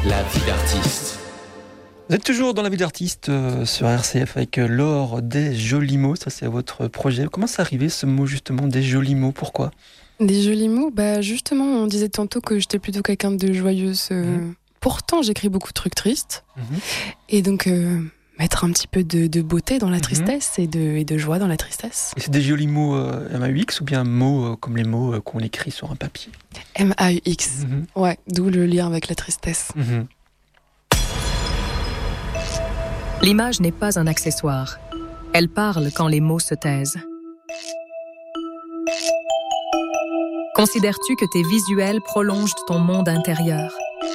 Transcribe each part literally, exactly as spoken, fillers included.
La vie d'artiste. Vous êtes toujours dans la vie d'artiste euh, sur R C F avec euh, Laure des jolis mots, ça c'est votre projet. Comment c'est arrivé ce mot justement, des jolis mots, pourquoi ? Des jolis mots, bah justement on disait tantôt que j'étais plutôt quelqu'un de joyeuse. Euh, mmh. Pourtant j'écris beaucoup de trucs tristes. Mmh. Et donc euh, mettre un petit peu de, de beauté dans la mmh. tristesse et de, et de joie dans la tristesse. Et c'est des jolis mots euh, M A U X ou bien mots euh, comme les mots euh, qu'on écrit sur un papier ? M A U X, mmh. ouais, d'où le lien avec la tristesse. Mmh. L'image n'est pas un accessoire. Elle parle quand les mots se taisent. Considères-tu que tes visuels prolongent ton monde intérieur ?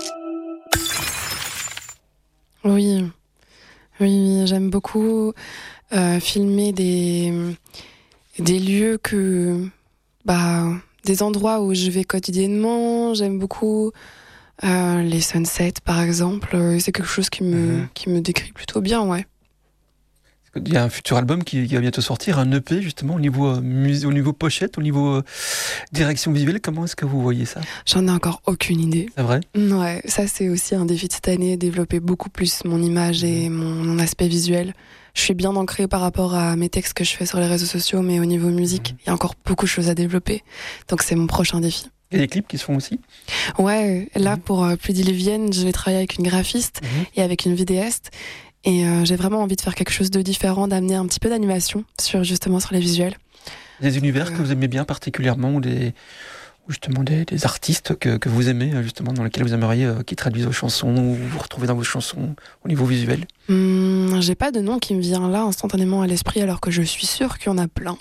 Oui, oui, j'aime beaucoup euh, filmer des, des lieux que, bah, des endroits où je vais quotidiennement. J'aime beaucoup Euh, les sunsets par exemple, c'est quelque chose qui me, mmh. qui me décrit plutôt bien, ouais. Il y a un futur album qui, qui va bientôt sortir, un E P justement au niveau, euh, mus- au niveau pochette, au niveau euh, direction visuelle. Comment est-ce que vous voyez ça ? J'en ai encore aucune idée. C'est vrai ? Ouais, ça c'est aussi un défi de cette année, développer beaucoup plus mon image et mon, mon aspect visuel. Je suis bien ancrée par rapport à mes textes que je fais sur les réseaux sociaux, mais au niveau musique, mmh. il y a encore beaucoup de choses à développer. Donc c'est mon prochain défi. Il y a des clips qui se font aussi ? Ouais, là mmh. pour euh, Plus d'Illuvienne, je vais travailler avec une graphiste mmh. et avec une vidéaste. Et euh, j'ai vraiment envie de faire quelque chose de différent, d'amener un petit peu d'animation sur justement sur les visuels. Des univers euh... que vous aimez bien particulièrement ou des ou justement des, des artistes que, que vous aimez justement dans lesquels vous aimeriez euh, qu'ils traduisent vos chansons ou vous vous retrouvez dans vos chansons au niveau visuel ? Hum, j'ai pas de nom qui me vient là instantanément à l'esprit alors que je suis sûre qu'il y en a plein.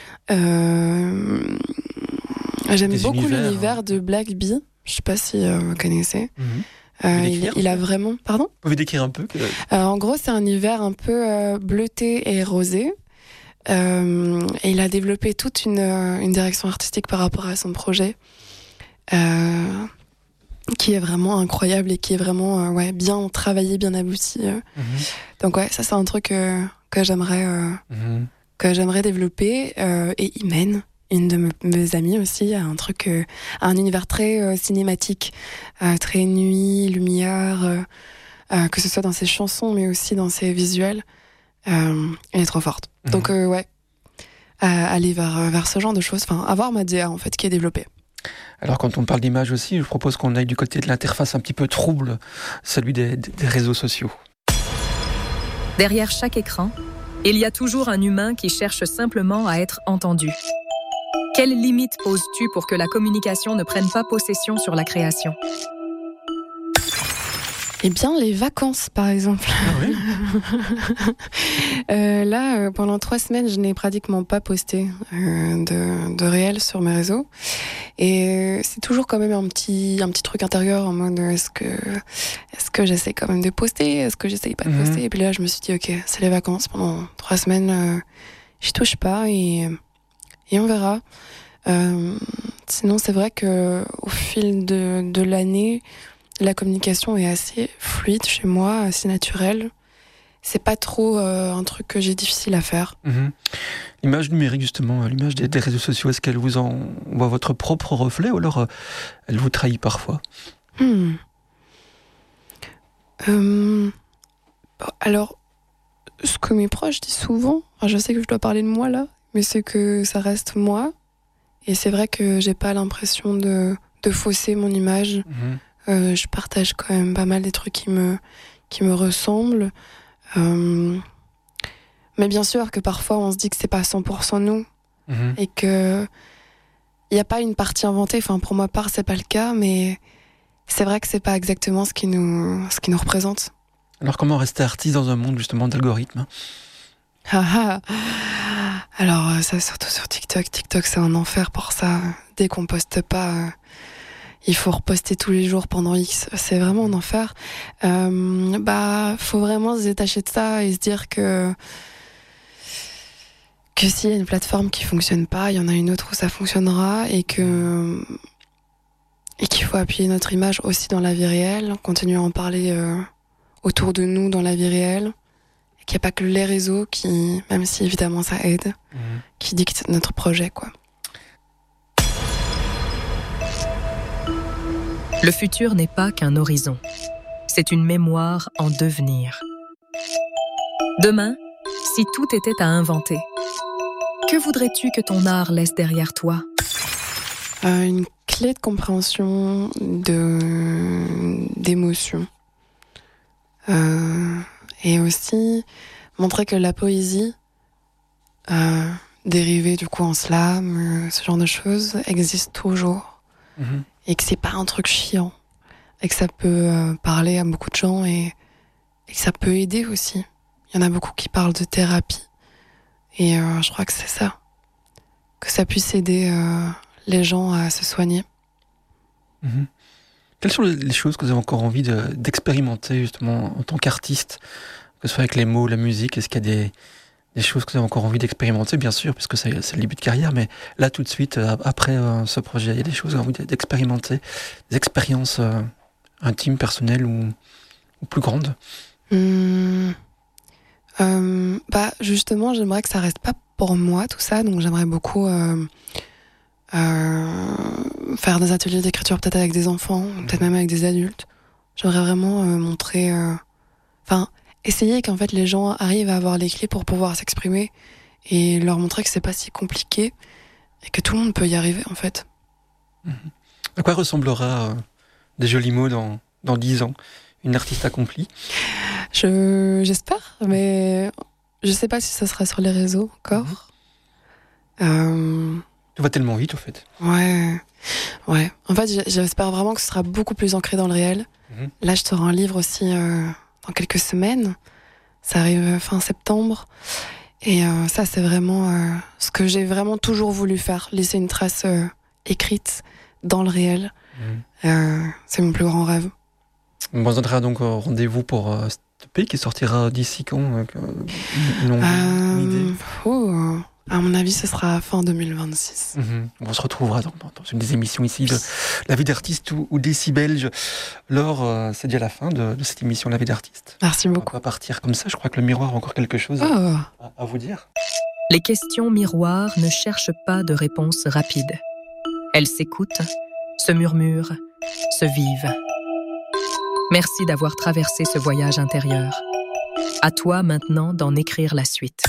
Euh... J'aime des beaucoup univers, l'univers hein. de Black Bee. Je sais pas si euh, vous connaissez. Mmh. Euh, il, il a vraiment. Pardon ? Vous pouvez décrire un peu que... euh, En gros, c'est un univers un peu euh, bleuté et rosé. Euh, et il a développé toute une, euh, une direction artistique par rapport à son projet, euh, qui est vraiment incroyable et qui est vraiment euh, ouais, bien travaillé, bien abouti. Euh. Mmh. Donc ouais, ça c'est un truc euh, que j'aimerais euh, mmh. que j'aimerais développer. Euh, et Imen, une de mes, mes amies aussi, a un truc, euh, un univers très euh, cinématique, euh, très nuit, lumière, euh, euh, que ce soit dans ses chansons, mais aussi dans ses visuels. Euh, elle est trop forte. Mmh. Donc euh, ouais, euh, aller vers vers ce genre de choses, enfin avoir ma D A en fait qui est développée. Alors quand on parle d'image aussi, je propose qu'on aille du côté de l'interface un petit peu trouble, celui des, des réseaux sociaux. Derrière chaque écran, il y a toujours un humain qui cherche simplement à être entendu. Quelles limites poses-tu pour que la communication ne prenne pas possession sur la création ? Eh bien, les vacances, par exemple. Ah oui. euh, là, euh, pendant trois semaines, je n'ai pratiquement pas posté euh, de, de réel sur mes réseaux. Et euh, c'est toujours quand même un petit, un petit truc intérieur en mode est-ce que, est-ce que j'essaie quand même de poster ? Est-ce que j'essaie pas de poster ? Mm-hmm. Et puis là, je me suis dit, ok, c'est les vacances. Pendant trois semaines, euh, j'y touche pas et, et on verra. Euh, sinon, c'est vrai que au fil de, de l'année, la communication est assez fluide chez moi, assez naturelle. C'est pas trop euh, un truc que j'ai difficile à faire. Mmh. L'image numérique, justement, l'image des, des réseaux sociaux, est-ce qu'elle vous en voit votre propre reflet ou alors euh, elle vous trahit parfois ? hmm. euh, Alors, ce que mes proches disent souvent, je sais que je dois parler de moi là, mais c'est que ça reste moi. Et c'est vrai que j'ai pas l'impression de, de fausser mon image. Mmh. Euh, je partage quand même pas mal des trucs qui me, qui me ressemblent. Euh, mais bien sûr que parfois on se dit que c'est pas cent pour cent nous. Mmh. Et que il n'y a pas une partie inventée. Enfin, pour ma part, c'est pas le cas, mais c'est vrai que c'est pas exactement ce qui nous, ce qui nous représente. Alors comment rester artiste dans un monde justement d'algorithmes ? Ah, alors ça, surtout sur TikTok. TikTok, c'est un enfer pour ça. Dès qu'on poste pas, il faut reposter tous les jours pendant X. C'est vraiment un enfer. Euh, bah, faut vraiment se détacher de ça et se dire que que s'il y a une plateforme qui fonctionne pas, il y en a une autre où ça fonctionnera et que et qu'il faut appuyer notre image aussi dans la vie réelle, continuer à en parler euh, autour de nous dans la vie réelle. Qu'il n'y a pas que les réseaux qui, même si évidemment ça aide, mmh. qui dictent notre projet, quoi. Le futur n'est pas qu'un horizon. C'est une mémoire en devenir. Demain, si tout était à inventer, que voudrais-tu que ton art laisse derrière toi ? Euh, une clé de compréhension de d'émotions. Euh, et aussi montrer que la poésie, euh, dérivée du coup en slam, euh, ce genre de choses, existe toujours. Mmh. Et que c'est pas un truc chiant. Et que ça peut euh, parler à beaucoup de gens et, et que ça peut aider aussi. Il y en a beaucoup qui parlent de thérapie. Et euh, je crois que c'est ça. Que ça puisse aider euh, les gens à se soigner. Mmh. Quelles sont les choses que vous avez encore envie de, d'expérimenter justement en tant qu'artiste, que ce soit avec les mots, la musique? Est-ce qu'il y a des, des choses que vous avez encore envie d'expérimenter, bien sûr, puisque c'est, c'est le début de carrière, mais là tout de suite, après euh, ce projet, il y a des choses que vous avez envie d'expérimenter, des expériences euh, intimes, personnelles ou, ou plus grandes? Mmh. Euh, bah justement, j'aimerais que ça reste pas pour moi tout ça, donc j'aimerais beaucoup euh, euh, faire des ateliers d'écriture peut-être avec des enfants, peut-être même avec des adultes. J'aimerais vraiment euh, montrer, enfin euh, essayer qu'en fait les gens arrivent à avoir les clés pour pouvoir s'exprimer et leur montrer que c'est pas si compliqué et que tout le monde peut y arriver en fait. Mmh. À quoi ressemblera euh, Des Jolis Mots dans dans dix ans? Une artiste accomplie? Je, j'espère, mais je sais pas si ça sera sur les réseaux encore. Mmh. Euh... Tout va tellement vite, au fait. Ouais, ouais. En fait, j'espère vraiment que ce sera beaucoup plus ancré dans le réel. Mmh. Là, je sors un livre aussi euh, dans quelques semaines. Ça arrive fin septembre. Et euh, ça, c'est vraiment euh, ce que j'ai vraiment toujours voulu faire. Laisser une trace euh, écrite dans le réel. Mmh. Euh, c'est mon plus grand rêve. On vous donnera donc rendez-vous pour euh, cette E P qui sortira d'ici quand euh, une, une, euh, une idée. Oh, à mon avis, ce sera fin deux mille vingt-six. Mmh. On se retrouvera dans, dans une des émissions ici de La Vie d'Artiste ou, ou Décis Belge. Laure, euh, c'est déjà la fin de, de cette émission La Vie d'Artiste. Merci beaucoup. On va partir comme ça. Je crois que le miroir a encore quelque chose oh. à, à vous dire. Les questions miroirs ne cherchent pas de réponse rapide. Elles s'écoutent, se murmurent, se vivent. Merci d'avoir traversé ce voyage intérieur. À toi maintenant d'en écrire la suite.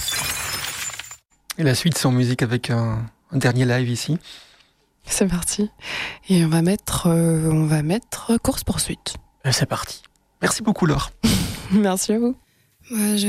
Et la suite, c'est en musique avec un, un dernier live ici. C'est parti. Et on va mettre, euh, on va mettre course poursuite. Et c'est parti. Merci beaucoup, Laure. Merci à vous. Moi, je